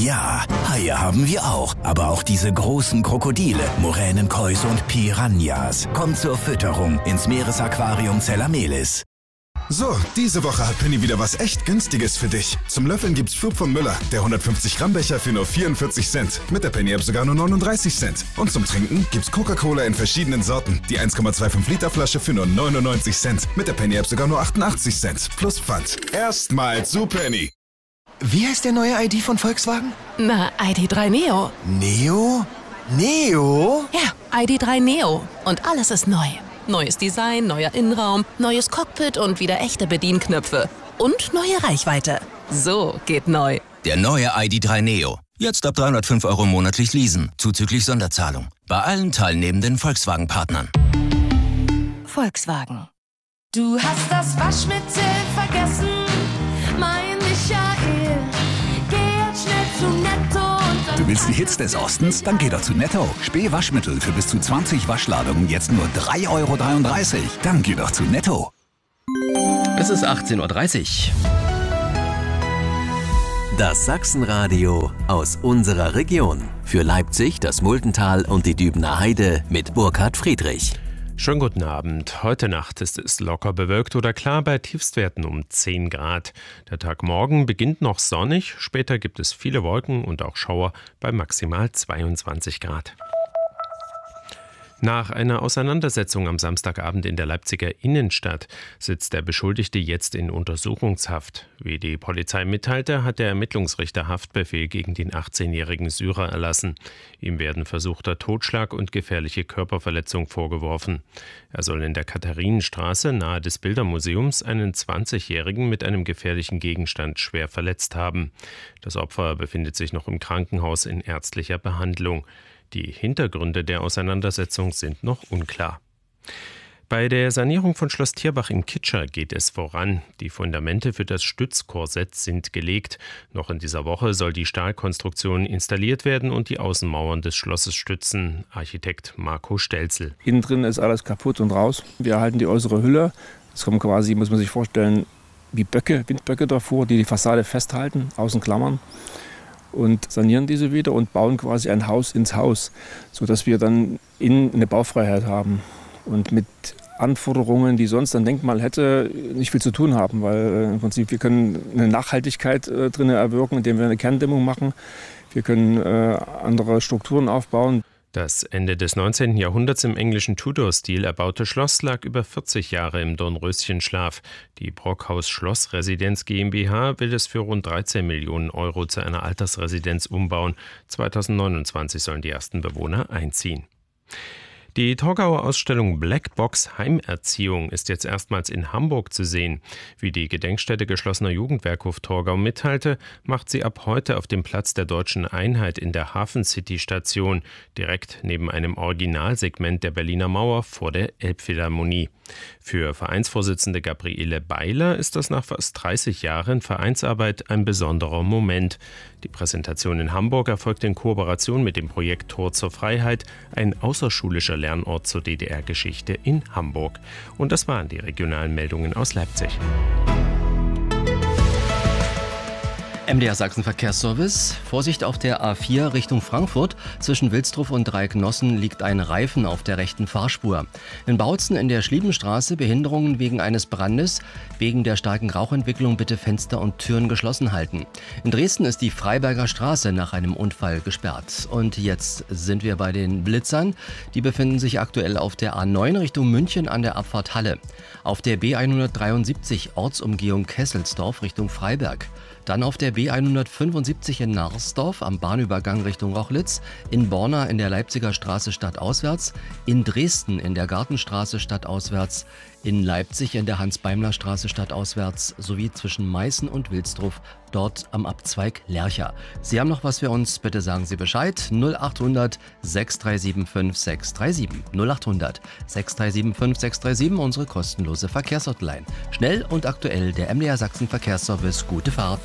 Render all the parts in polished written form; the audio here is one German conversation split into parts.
Ja, Haie haben wir auch. Aber auch diese großen Krokodile, Muränen, Kois und Piranhas. Kommt zur Fütterung ins Meeresaquarium Zellamelis. So, diese Woche hat Penny wieder was echt Günstiges für dich. Zum Löffeln gibt's Flug von Müller, der 150 Gramm Becher für nur 44 Cent. Mit der Penny App sogar nur 39 Cent. Und zum Trinken gibt's Coca-Cola in verschiedenen Sorten. Die 1,25 Liter Flasche für nur 99 Cent. Mit der Penny App sogar nur 88 Cent. Plus Pfand. Erstmal zu Penny. Wie heißt der neue ID von Volkswagen? Na, ID.3 Neo. Neo? Neo? Ja, ID.3 Neo. Und alles ist neu. Neues Design, neuer Innenraum, neues Cockpit und wieder echte Bedienknöpfe. Und neue Reichweite. So geht neu. Der neue ID.3 Neo. Jetzt ab 305 € monatlich leasen, zuzüglich Sonderzahlung. Bei allen teilnehmenden Volkswagen-Partnern. Volkswagen. Du hast das Waschmittel vergessen, mein Michael. Geh jetzt schnell zu Netto und dann... Du willst die Hits des Ostens? Dann geh doch zu Netto. Spee-Waschmittel für bis zu 20 Waschladungen jetzt nur 3,33 €. Dann geh doch zu Netto. Es ist 18:30 Uhr. Das Sachsenradio aus unserer Region. Für Leipzig, das Muldental und die Dübener Heide mit Burkhard Friedrich. Schönen guten Abend. Heute Nacht ist es locker bewölkt oder klar bei Tiefstwerten um 10 Grad. Der Tag morgen beginnt noch sonnig, später gibt es viele Wolken und auch Schauer bei maximal 22 Grad. Nach einer Auseinandersetzung am Samstagabend in der Leipziger Innenstadt sitzt der Beschuldigte jetzt in Untersuchungshaft. Wie die Polizei mitteilte, hat der Ermittlungsrichter Haftbefehl gegen den 18-jährigen Syrer erlassen. Ihm werden versuchter Totschlag und gefährliche Körperverletzung vorgeworfen. Er soll in der Katharinenstraße nahe des Bildermuseums einen 20-jährigen mit einem gefährlichen Gegenstand schwer verletzt haben. Das Opfer befindet sich noch im Krankenhaus in ärztlicher Behandlung. Die Hintergründe der Auseinandersetzung sind noch unklar. Bei der Sanierung von Schloss Tierbach in Kitscher geht es voran. Die Fundamente für das Stützkorsett sind gelegt. Noch in dieser Woche soll die Stahlkonstruktion installiert werden und die Außenmauern des Schlosses stützen. Architekt Marco Stelzel. Innen drin ist alles kaputt und raus. Wir erhalten die äußere Hülle. Es kommen quasi, muss man sich vorstellen, wie Böcke, Windböcke davor, die die Fassade festhalten, außen klammern. Und sanieren diese wieder und bauen quasi ein Haus ins Haus, sodass wir dann innen eine Baufreiheit haben und mit Anforderungen, die sonst ein Denkmal hätte, nicht viel zu tun haben, weil im Prinzip wir können eine Nachhaltigkeit drin erwirken, indem wir eine Kerndämmung machen. Wir können andere Strukturen aufbauen. Das Ende des 19. Jahrhunderts im englischen Tudor-Stil erbaute Schloss lag über 40 Jahre im Dornröschenschlaf. Die Brockhaus Schlossresidenz GmbH will es für rund 13 Millionen € zu einer Altersresidenz umbauen. 2029 sollen die ersten Bewohner einziehen. Die Torgauer Ausstellung Blackbox Heimerziehung ist jetzt erstmals in Hamburg zu sehen. Wie die Gedenkstätte geschlossener Jugendwerkhof Torgau mitteilte, macht sie ab heute auf dem Platz der Deutschen Einheit in der Hafen-City-Station, direkt neben einem Originalsegment der Berliner Mauer vor der Elbphilharmonie. Für Vereinsvorsitzende Gabriele Beiler ist das nach fast 30 Jahren Vereinsarbeit ein besonderer Moment. Die Präsentation in Hamburg erfolgt in Kooperation mit dem Projekt Tor zur Freiheit, ein außerschulischer Lernort zur DDR-Geschichte in Hamburg. Und das waren die regionalen Meldungen aus Leipzig. MDR Sachsen Verkehrsservice. Vorsicht auf der A4 Richtung Frankfurt. Zwischen Wilsdruff und Dreiecknossen liegt ein Reifen auf der rechten Fahrspur. In Bautzen in der Schliebenstraße Behinderungen wegen eines Brandes. Wegen der starken Rauchentwicklung bitte Fenster und Türen geschlossen halten. In Dresden ist die Freiberger Straße nach einem Unfall gesperrt. Und jetzt sind wir bei den Blitzern. Die befinden sich aktuell auf der A9 Richtung München an der Abfahrt Halle. Auf der B173 Ortsumgehung Kesselsdorf Richtung Freiberg. Dann auf der B175 in Narsdorf am Bahnübergang Richtung Rochlitz, in Borna in der Leipziger Straße stadtauswärts, in Dresden in der Gartenstraße stadtauswärts, in Leipzig in der Hans-Beimler-Straße stadtauswärts sowie zwischen Meißen und Wilsdruff, dort am Abzweig Lercha. Sie haben noch was für uns, bitte sagen Sie Bescheid. 0800 6375 637. 0800 6375 637, unsere kostenlose Verkehrshotline. Schnell und aktuell der MDR Sachsen Verkehrsservice. Gute Fahrt.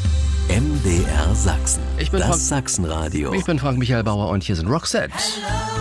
MDR Sachsen. Ich bin das Sachsenradio. Ich bin Frank Michael Bauer und hier sind Roxette.